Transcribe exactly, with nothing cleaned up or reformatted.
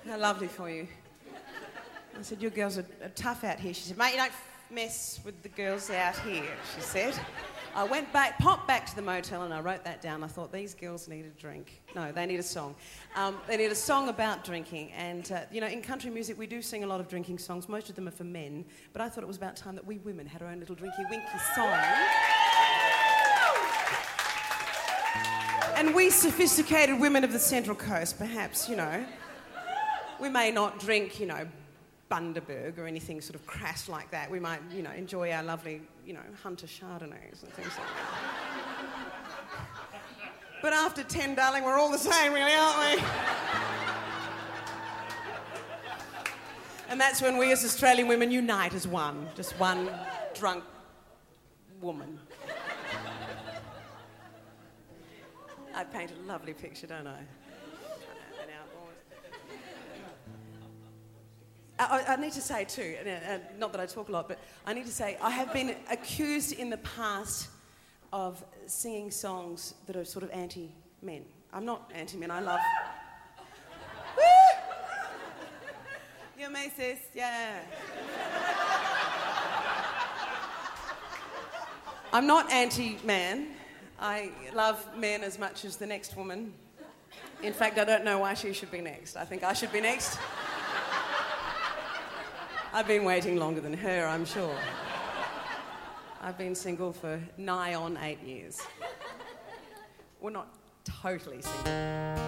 How lovely for you. I said, your girls are, are tough out here. She said, mate, you don't mess with the girls out here, she said. I went back, popped back to the motel and I wrote that down. I thought, these girls need a drink. No, they need a song. Um, they need a song about drinking. And, uh, you know, in country music, we do sing a lot of drinking songs. Most of them are for men. But I thought it was about time that we women had our own little drinky-winky song. And we sophisticated women of the Central Coast, perhaps, you know, we may not drink, you know, Bundaberg or anything sort of crass like that. We might, you know, enjoy our lovely, you know, Hunter Chardonnays and things like that. But after ten, darling, we're all the same, really, aren't we? And that's when we as Australian women unite as one, just one drunk woman. I paint a lovely picture, don't I? I, I need to say too, uh, not that I talk a lot, but I need to say I have been accused in the past of singing songs that are sort of anti-men. I'm not anti-men, I love... Woo! You're me, sis, yeah. I'm not anti-man. I love men as much as the next woman. In fact, I don't know why she should be next. I think I should be next. I've been waiting longer than her, I'm sure. I've been single for nigh on eight years. Well, not totally single.